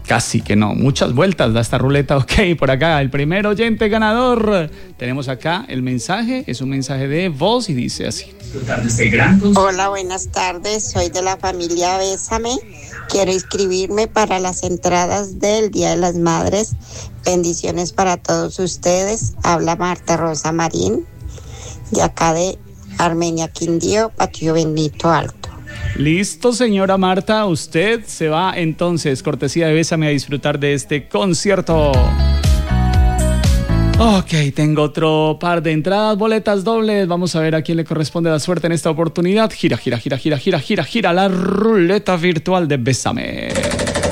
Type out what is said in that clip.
Casi que no, muchas vueltas da esta ruleta. Ok, por acá, el primer oyente ganador. Tenemos acá el mensaje, es un mensaje de voz y dice así. Hola, buenas tardes, soy de la familia Bésame. Quiero inscribirme para las entradas del Día de las Madres. Bendiciones para todos ustedes. Habla Marta Rosa Marín, de acá de Armenia, Quindío, Patio Benito Alto. Listo, señora Marta, usted se va entonces, cortesía de Bésame, a disfrutar de este concierto. Ok, tengo otro par de entradas, boletas dobles. Vamos a ver a quién le corresponde la suerte en esta oportunidad. Gira la ruleta virtual de Bésame.